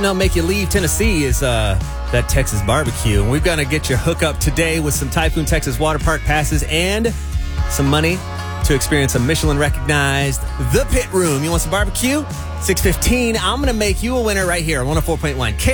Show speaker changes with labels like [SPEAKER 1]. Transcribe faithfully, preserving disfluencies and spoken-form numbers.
[SPEAKER 1] I'll make you leave Tennessee is uh, that Texas barbecue. And we're going to get you hooked up today with some Typhoon Texas Water Park passes and some money to experience a Michelin-recognized The Pit Room. You want some barbecue? six fifteen. I'm going to make you a winner right here on one oh four point one.